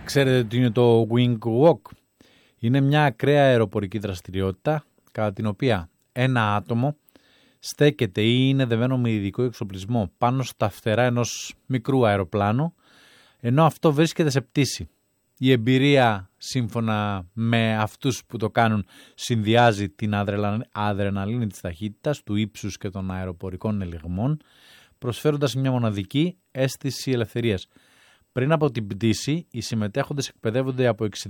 Ξέρετε τι είναι το wing walk? Είναι μια ακραία αεροπορική δραστηριότητα κατά την οποία ένα άτομο στέκεται ή είναι δεμένο με ειδικό εξοπλισμό πάνω στα φτερά ενός μικρού αεροπλάνου, ενώ αυτό βρίσκεται σε πτήση. Η εμπειρία, σύμφωνα με αυτούς που το κάνουν, συνδυάζει την αδρεναλίνη της ταχύτητας, του ύψους και των αεροπορικών ελιγμών, προσφέροντας μια μοναδική αίσθηση ελευθερίας. Πριν από την πτήση, οι συμμετέχοντες εκπαιδεύονται από